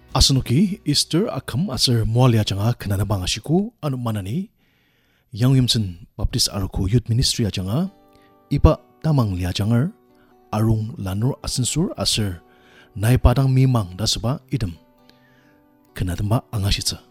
Asnuki Easter akam asar mualia janga kenana bangashiku anu manani yang Yimson Baptist Aruku Youth Ministry ajanga ipa tamang lia jangar arung lanur asensur asar nai padang mimang dasaba idem kenadamba angashitsa